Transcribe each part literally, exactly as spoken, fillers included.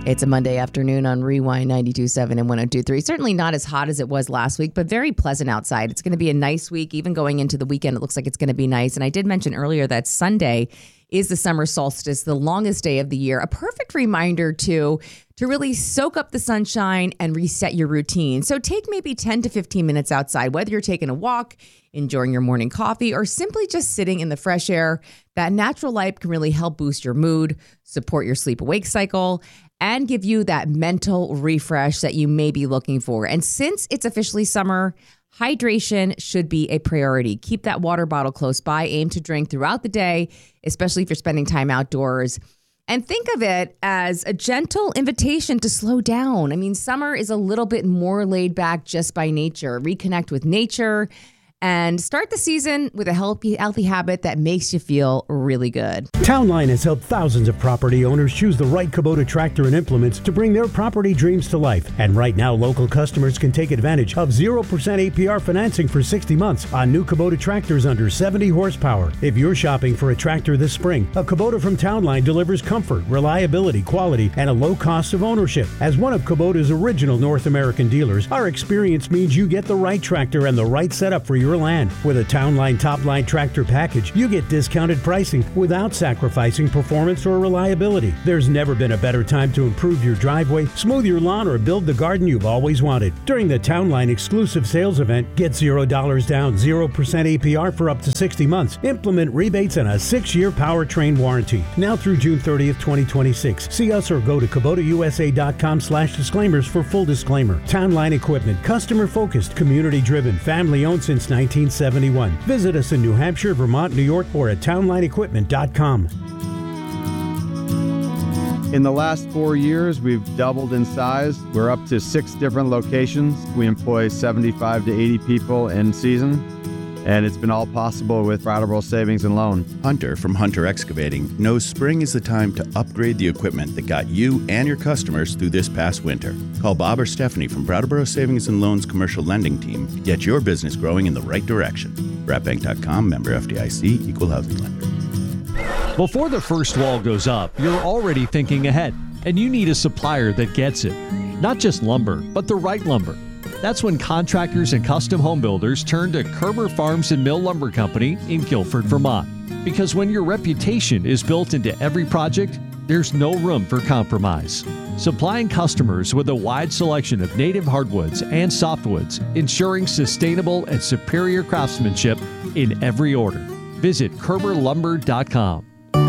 It's a Monday afternoon on Rewind ninety-two point seven and one oh two point three. Certainly not as hot as it was last week, but very pleasant outside. It's going to be a nice week. Even going into the weekend, it looks like it's going to be nice. And I did mention earlier that Sunday is the summer solstice, the longest day of the year. A perfect reminder to, to really soak up the sunshine and reset your routine. So take maybe ten to fifteen minutes outside, whether you're taking a walk, enjoying your morning coffee, or simply just sitting in the fresh air. That natural light can really help boost your mood, support your sleep-awake cycle, and give you that mental refresh that you may be looking for. And since it's officially summer, hydration should be a priority. Keep that water bottle close by. Aim to drink throughout the day, especially if you're spending time outdoors. And think of it as a gentle invitation to slow down. I mean, summer is a little bit more laid back just by nature. Reconnect with nature and start the season with a healthy, healthy habit that makes you feel really good. Townline has helped thousands of property owners choose the right Kubota tractor and implements to bring their property dreams to life. And right now, local customers can take advantage of zero percent A P R financing for sixty months on new Kubota tractors under seventy horsepower. If you're shopping for a tractor this spring, a Kubota from Townline delivers comfort, reliability, quality, and a low cost of ownership. As one of Kubota's original North American dealers, our experience means you get the right tractor and the right setup for your land. With a Townline Top Line Tractor package, you get discounted pricing without sacrificing performance or reliability. There's never been a better time to improve your driveway, smooth your lawn, or build the garden you've always wanted. During the Townline exclusive sales event, get zero dollars down, zero percent A P R for up to sixty months. Implement rebates and a six-year powertrain warranty. Now through June thirtieth, twenty twenty-six. See us or go to Kubota U S A dot com slash disclaimers for full disclaimer. Townline Equipment, customer-focused, community-driven, family-owned since nineteen seventy-one. Visit us in New Hampshire, Vermont, New York, or at townline equipment dot com. In the last four years, we've doubled in size. We're up to six different locations. We employ seventy-five to eighty people in season, and it's been all possible with Brattleboro Savings and Loan. Hunter from Hunter Excavating knows spring is the time to upgrade the equipment that got you and your customers through this past winter. Call Bob or Stephanie from Brattleboro Savings and Loan's commercial lending team to get your business growing in the right direction. brat bank dot com, member F D I C, equal housing lender. Before the first wall goes up, you're already thinking ahead, and you need a supplier that gets it. Not just lumber, but the right lumber. That's when contractors and custom home builders turn to Kerber Farms and Mill Lumber Company in Guilford, Vermont. Because when your reputation is built into every project, there's no room for compromise. Supplying customers with a wide selection of native hardwoods and softwoods, ensuring sustainable and superior craftsmanship in every order. Visit Kerber Lumber dot com.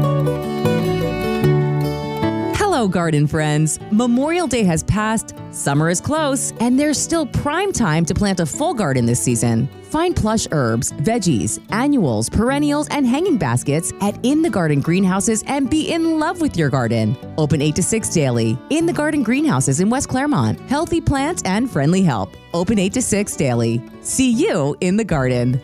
Hello, garden friends. Memorial Day has passed, summer is close, and there's still prime time to plant a full garden this season. Find plush herbs, veggies, annuals, perennials, and hanging baskets at In the Garden Greenhouses and be in love with your garden. Open eight to six daily. In the Garden Greenhouses in West Claremont. Healthy plants and friendly help. Open eight to six daily. See you in the garden.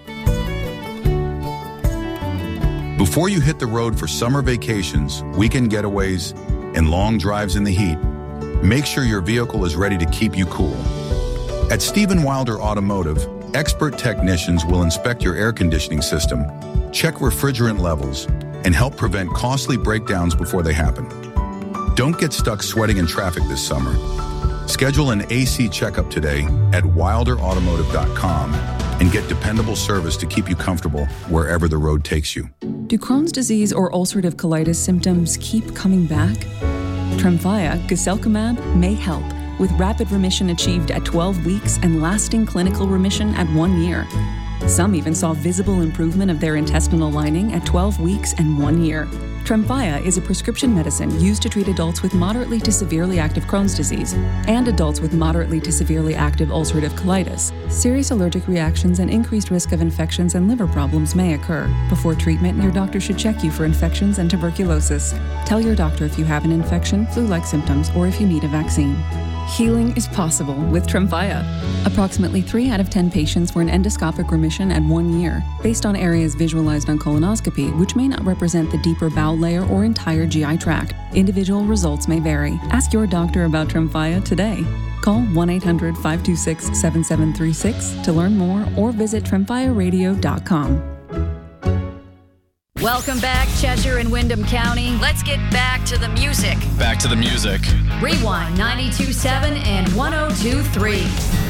Before you hit the road for summer vacations, weekend getaways, and long drives in the heat, make sure your vehicle is ready to keep you cool. At Stephen Wilder Automotive, expert technicians will inspect your air conditioning system, check refrigerant levels, and help prevent costly breakdowns before they happen. Don't get stuck sweating in traffic this summer. Schedule an A C checkup today at wilder automotive dot com and get dependable service to keep you comfortable wherever the road takes you. Do Crohn's disease or ulcerative colitis symptoms keep coming back? Tremfya, guselkumab, may help, with rapid remission achieved at twelve weeks and lasting clinical remission at one year. Some even saw visible improvement of their intestinal lining at twelve weeks and one year. Tremfya is a prescription medicine used to treat adults with moderately to severely active Crohn's disease and adults with moderately to severely active ulcerative colitis. Serious allergic reactions and increased risk of infections and liver problems may occur. Before treatment, your doctor should check you for infections and tuberculosis. Tell your doctor if you have an infection, flu-like symptoms, or if you need a vaccine. Healing is possible with Tremfya. Approximately three out of ten patients were in endoscopic remission at one year, based on areas visualized on colonoscopy, which may not represent the deeper bowel layer or entire G I tract. Individual results may vary. Ask your doctor about Tremfya today. Call one eight hundred, five two six, seven seven three six to learn more or visit tremfya radio dot com. Welcome back, Cheshire and Windham County. Let's get back to the music. Back to the music. Rewind ninety-two point seven and one oh two point three.